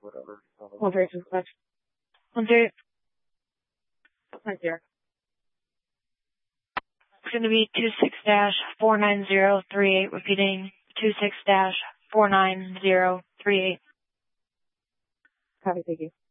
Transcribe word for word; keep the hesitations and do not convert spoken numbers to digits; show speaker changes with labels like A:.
A: One three two five. One three. Right there.
B: It's going to be two six dash four nine zero three eight, repeating two six dash four nine zero three eight.
A: Copy, thank you.